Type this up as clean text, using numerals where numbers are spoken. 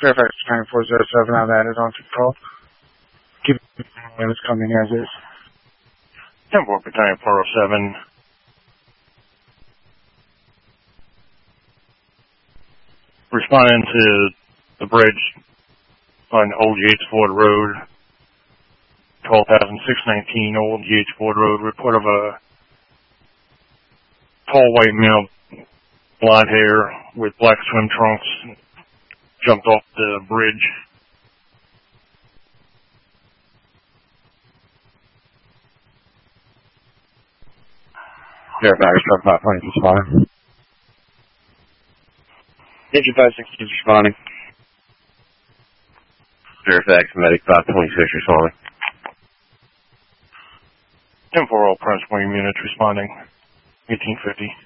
Fairfax County 407 on that is on control. Keep units coming as is. 10-4 Battalion 407. Responding to the bridge on Old Yates Ford Road, 12,619 Old Yates Ford Road. Report of a tall white male, blonde hair with black swim trunks, jumped off the bridge. Fairfax truck 520 responding. Engine 560 is responding. Fairfax medic 526 responding. 10-4 all principal units responding. 1850.